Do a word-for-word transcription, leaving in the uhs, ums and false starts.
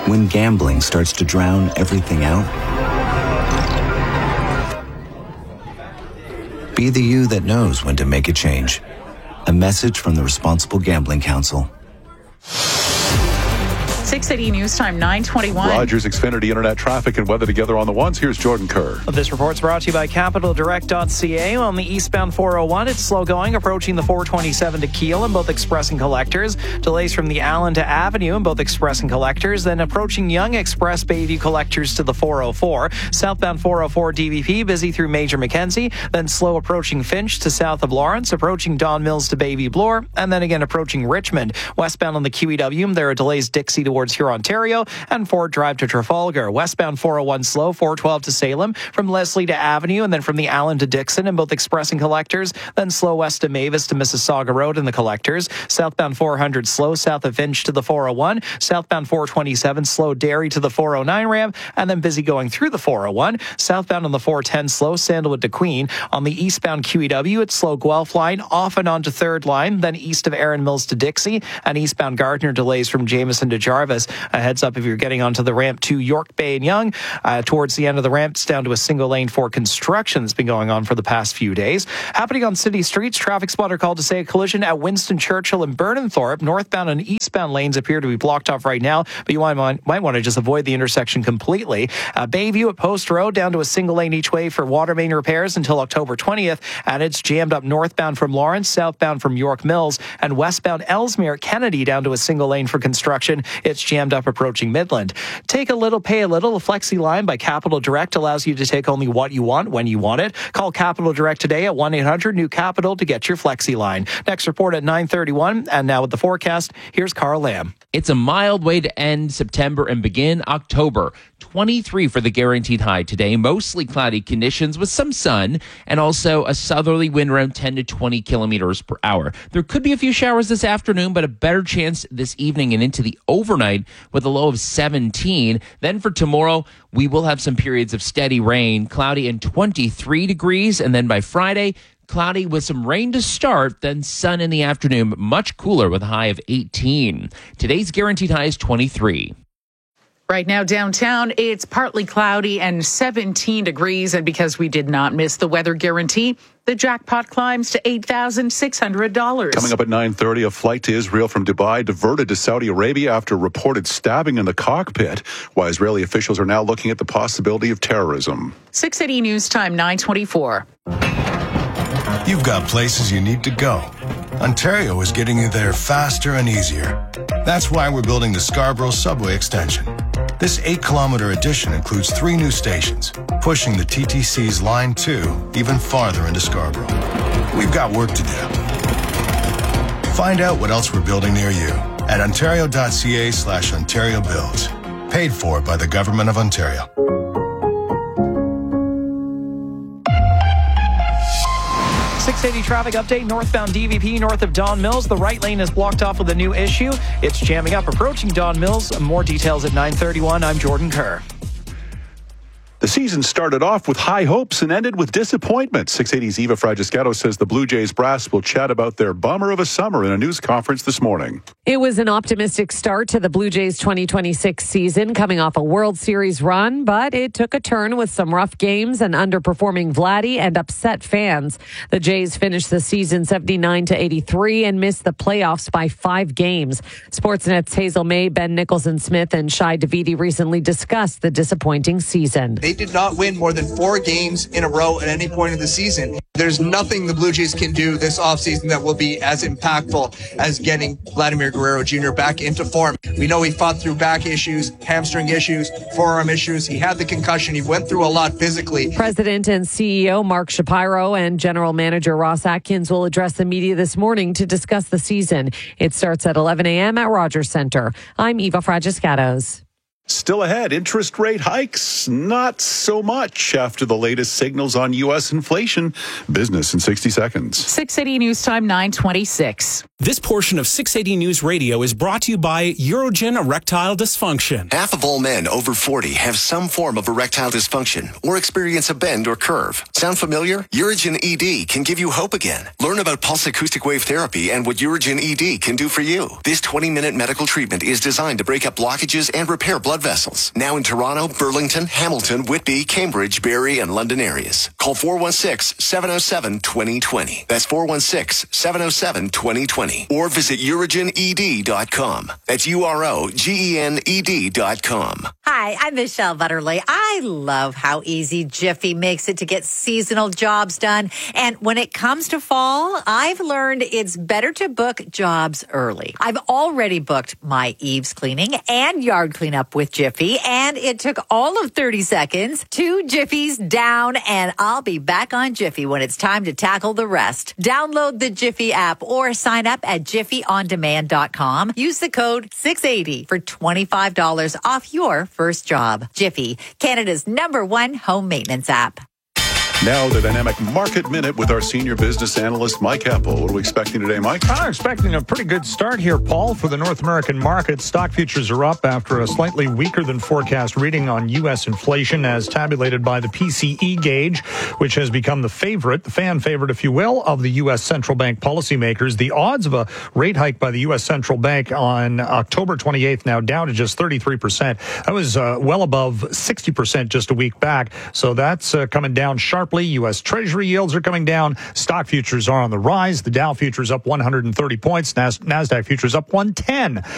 When gambling starts to drown everything out? Be the you that knows when to make a change. A message from the Responsible Gambling Council. six eighty News Time, nine twenty-one. Rogers Xfinity Internet traffic and weather together on the ones. Here's Jordan Kerr. This report's brought to you by Capital Direct dot C A. On the eastbound four oh one, it's slow going, approaching the four twenty-seven to Kiel in both Express and Collectors. Delays from the Allen to Avenue in both Express and Collectors. Then approaching Young Express Bayview Collectors to the four oh four. Southbound four oh four D V P, busy through Major Mackenzie. Then slow approaching Finch to south of Lawrence. Approaching Don Mills to Bayview Bloor. And then again approaching Richmond. Westbound on the Q E W, there are delays Dixie towards Huron-Ontario and Ford Drive to Trafalgar. Westbound four oh one slow, four twelve to Salem, from Leslie to Avenue, and then from the Allen to Dixon in both Express and Collectors, then slow west to Mavis to Mississauga Road in the Collectors. Southbound four hundred slow, south of Finch to the four oh one. Southbound four twenty-seven slow, Derry to the four oh nine ramp, and then busy going through the four oh one. Southbound on the four ten slow, Sandalwood to Queen. On the eastbound Q E W, it's slow Guelph line, off and on to third line, then east of Erin Mills to Dixie, and eastbound Gardner delays from Jameson to Jarvis. A heads up if you're getting onto the ramp to York Bay and Yonge. Uh, towards the end of the ramp, it's down to a single lane for construction that's been going on for the past few days. Happening on city streets, traffic spotter called to say a collision at Winston Churchill and Burnenthorpe. Northbound and eastbound lanes appear to be blocked off right now, but you might, might want to just avoid the intersection completely. Uh, Bayview at Post Road, down to a single lane each way for water main repairs until October twentieth, and it's jammed up northbound from Lawrence, southbound from York Mills, and westbound Ellesmere at Kennedy down to a single lane for construction. It's jammed up approaching Midland. Take a little, pay a little. The Flexi line by Capital Direct allows you to take only what you want when you want it. Call Capital Direct today at one eight hundred new capital to get your Flexi line. Next report at nine thirty-one, and now with the forecast, here's Carl Lamb. It's a mild way to end September and begin October. twenty-three for the guaranteed high today. Mostly cloudy conditions with some sun and also a southerly wind around ten to twenty kilometers per hour. There could be a few showers this afternoon, but a better chance this evening and into the overnight with a low of seventeen. Then for tomorrow, we will have some periods of steady rain, cloudy and twenty-three degrees. And then by Friday, cloudy with some rain to start, then sun in the afternoon, much cooler with a high of eighteen. Today's guaranteed high is twenty-three. Right now downtown, it's partly cloudy and seventeen degrees. And because we did not miss the weather guarantee, the jackpot climbs to eight thousand six hundred dollars. Coming up at nine thirty, a flight to Israel from Dubai diverted to Saudi Arabia after reported stabbing in the cockpit. Why Israeli officials are now looking at the possibility of terrorism. six eighty News Time, nine twenty-four. You've got places you need to go. Ontario is getting you there faster and easier. That's why we're building the Scarborough Subway Extension. This eight-kilometer addition includes three new stations, pushing the T T C's Line two even farther into Scarborough. We've got work to do. Find out what else we're building near you at ontario.ca slash Ontario Builds. Paid for by the Government of Ontario. six eighty traffic update, northbound D V P north of Don Mills. The right lane is blocked off with a new issue. It's jamming up approaching Don Mills. More details at nine thirty-one. I'm Jordan Kerr. The season started off with high hopes and ended with disappointment. six eighty's Eva Fragiscato says the Blue Jays brass will chat about their bummer of a summer in a news conference this morning. It was an optimistic start to the Blue Jays twenty twenty-six season, coming off a World Series run, but it took a turn with some rough games and underperforming Vladdy and upset fans. The Jays finished the season seventy-nine to eighty-three and missed the playoffs by five games. Sportsnet's Hazel May, Ben Nicholson-Smith, and Shai Davidi recently discussed the disappointing season. They did not win more than four games in a row at any point in the season. There's nothing the Blue Jays can do this offseason that will be as impactful as getting Vladimir Guerrero Junior back into form. We know he fought through back issues, hamstring issues, forearm issues. He had the concussion. He went through a lot physically. President and C E O Mark Shapiro and General Manager Ross Atkins will address the media this morning to discuss the season. It starts at eleven a.m. at Rogers Centre. I'm Eva Fragiscatos. Still ahead, interest rate hikes, not so much after the latest signals on U S inflation. Business in sixty seconds. six eighty News Time, nine twenty-six. This portion of six eighty News Radio is brought to you by Urogen Erectile Dysfunction. Half of all men over forty have some form of erectile dysfunction or experience a bend or curve. Sound familiar? Urogen E D can give you hope again. Learn about pulse acoustic wave therapy and what Urogen E D can do for you. This twenty-minute medical treatment is designed to break up blockages and repair blood blood vessels. Now in Toronto, Burlington, Hamilton, Whitby, Cambridge, Barrie, and London areas. Call four one six, seven oh seven, two oh two oh. That's four one six, seven oh seven, two oh two oh. Or visit Urogen E D dot com. That's U R O G E N E D dot com. Hi, I'm Michelle Butterly. I love how easy Jiffy makes it to get seasonal jobs done. And when it comes to fall, I've learned it's better to book jobs early. I've already booked my eaves cleaning and yard cleanup with Jiffy, and it took all of thirty seconds. Two Jiffies down, and I'll be back on Jiffy when it's time to tackle the rest. Download the Jiffy app or sign up at jiffy on demand dot com. Use the code six eighty for twenty-five dollars off your first job. Jiffy, Canada's number one home maintenance app. Now the Dynamic Market Minute with our senior business analyst, Mike Apple. What are we expecting today, Mike? I'm expecting a pretty good start here, Paul, for the North American market. Stock futures are up after a slightly weaker than forecast reading on U S inflation as tabulated by the P C E gauge, which has become the favorite, the fan favorite, if you will, of the U S central bank policymakers. The odds of a rate hike by the U S central bank on October twenty-eighth now down to just thirty-three percent. That was uh, well above sixty percent just a week back. So that's uh, coming down sharply. U S Treasury yields are coming down. Stock futures are on the rise. The Dow futures up one hundred thirty points. Nas- NASDAQ futures up one ten.